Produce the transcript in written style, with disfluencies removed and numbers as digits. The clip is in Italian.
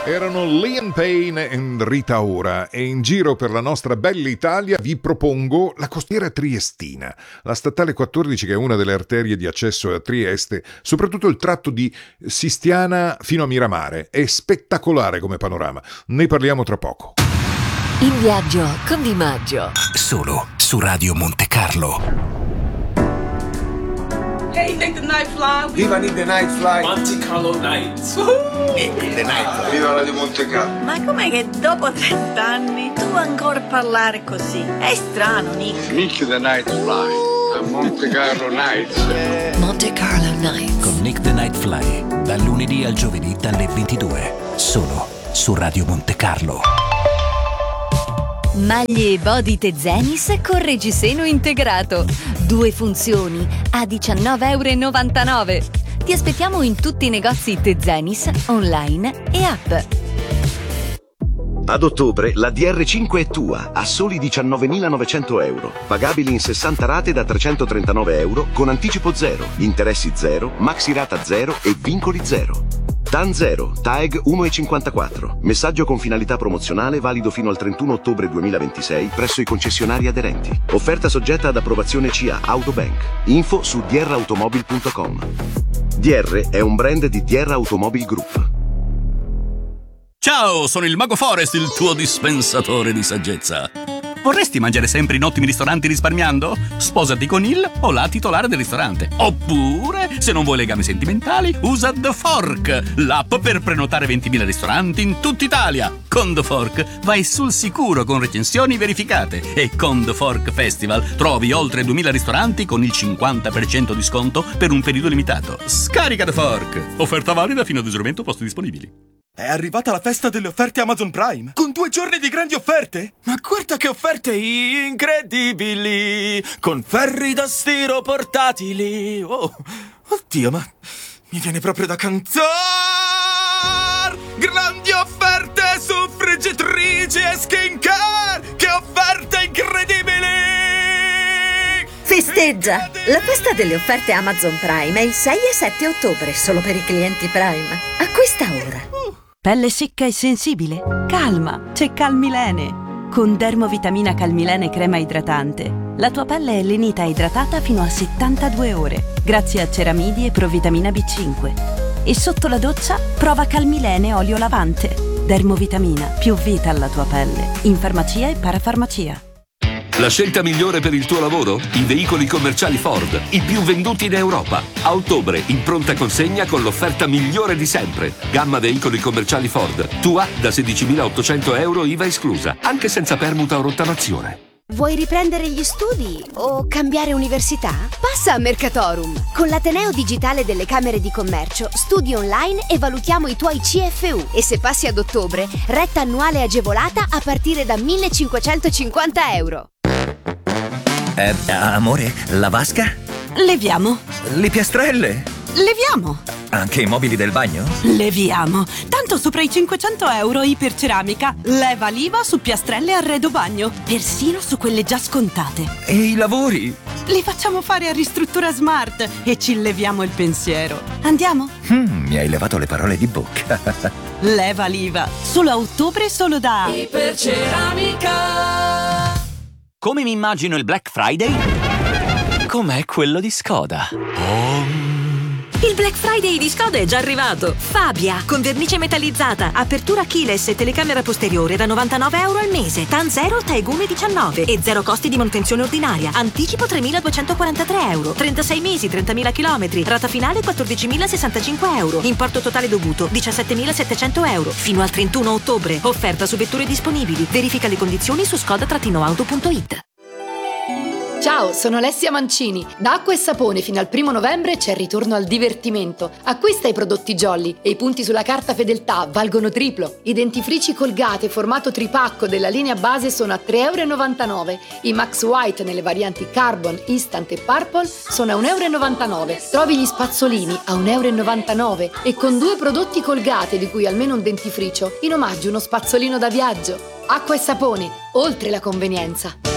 Erano Liam Payne e Rita Ora e in giro per la nostra bella Italia vi propongo la costiera triestina, la statale 14 che è una delle arterie di accesso a Trieste, soprattutto il tratto di Sistiana fino a Miramare. È spettacolare come panorama, ne parliamo tra poco. In viaggio con Di Maggio. Solo su Radio Monte Carlo. Hey, Nick the Night Fly. Viva Nick the Night Fly. Monte Carlo Nights. Nick the Night Fly. Viva Radio Monte Carlo. Ma com'è che dopo 30 anni tu ancora parlare così? È strano, Nick. Nick the Night Fly. A Monte Carlo Nights. Monte Carlo Nights. Con Nick the Night Fly. Dal lunedì al giovedì dalle 22. Solo su Radio Monte Carlo. Maglie Body Tezenis con reggiseno integrato. 2 funzioni a €19,99. Ti aspettiamo in tutti i negozi Tezenis, online e app. Ad ottobre la DR5 è tua a soli €19.900, pagabili in 60 rate da €339 con anticipo 0, interessi 0, maxi rata 0 e vincoli 0. TAN 0, TAEG 1,54. Messaggio con finalità promozionale valido fino al 31 ottobre 2026 presso i concessionari aderenti. Offerta soggetta ad approvazione CA Autobank. Info su drautomobil.com. DR è un brand di DR Automobil Group. Ciao, sono il Mago Forest, il tuo dispensatore di saggezza. Vorresti mangiare sempre in ottimi ristoranti risparmiando? Sposati con il o la titolare del ristorante. Oppure, se non vuoi legami sentimentali, usa The Fork, l'app per prenotare 20.000 ristoranti in tutta Italia. Con The Fork vai sul sicuro con recensioni verificate e con The Fork Festival trovi oltre 2.000 ristoranti con il 50% di sconto per un periodo limitato. Scarica The Fork. Offerta valida fino ad esaurimento posti disponibili. È arrivata la festa delle offerte Amazon Prime, con 2 giorni di grandi offerte. Ma guarda che offerte incredibili, con ferri da stiro portatili. Oh, oddio, ma mi viene proprio da cantare. Grandi offerte su friggitrici e skincare, che offerte incredibili. Festeggia! La festa delle offerte Amazon Prime è il 6 e 7 ottobre, solo per i clienti Prime. Acquista ora. Pelle secca e sensibile? Calma, c'è Calmilene. Con Dermovitamina Calmilene crema idratante, la tua pelle è lenita e idratata fino a 72 ore, grazie a ceramidi e provitamina B5. E sotto la doccia, prova Calmilene olio lavante. Dermovitamina, più vita alla tua pelle. In farmacia e parafarmacia. La scelta migliore per il tuo lavoro? I veicoli commerciali Ford, i più venduti in Europa. A ottobre, in pronta consegna con l'offerta migliore di sempre. Gamma veicoli commerciali Ford, tua da €16.800 IVA esclusa, anche senza permuta o rottamazione. Vuoi riprendere gli studi o cambiare università? Passa a Mercatorum! Con l'Ateneo Digitale delle Camere di Commercio studi online e valutiamo i tuoi CFU. E se passi ad ottobre, retta annuale agevolata a partire da €1.550. Amore, la vasca? Leviamo. Le piastrelle? Leviamo. Anche i mobili del bagno? Leviamo. Tanto sopra i €500 Iperceramica. Leva l'IVA su piastrelle e arredo bagno. Persino su quelle già scontate. E i lavori? Li facciamo fare a Ristruttura Smart e ci leviamo il pensiero. Andiamo? Mi hai levato le parole di bocca. Leva l'IVA. Solo a ottobre, solo da Iperceramica. Come mi immagino il Black Friday? Com'è quello di Skoda. Il Black Friday di Skoda è già arrivato. Fabia, con vernice metallizzata, apertura keyless e telecamera posteriore da €99 al mese. TAN 0, TAEG 1,19 e 0 costi di manutenzione ordinaria. Anticipo €3.243. 36 mesi, 30.000 chilometri. Rata finale €14.065. Importo totale dovuto €17.700. Fino al 31 ottobre. Offerta su vetture disponibili. Verifica le condizioni su skoda-auto.it. Ciao, sono Alessia Mancini. Da Acqua e Sapone fino al 1 novembre c'è il ritorno al divertimento. Acquista i prodotti Jolly e i punti sulla carta fedeltà valgono triplo. I dentifrici Colgate formato tripacco della linea base sono a €3,99. I Max White nelle varianti Carbon, Instant e Purple sono a €1,99. Trovi gli spazzolini a €1,99 e con 2 prodotti Colgate, di cui almeno un dentifricio, in omaggio uno spazzolino da viaggio. Acqua e Sapone, oltre la convenienza.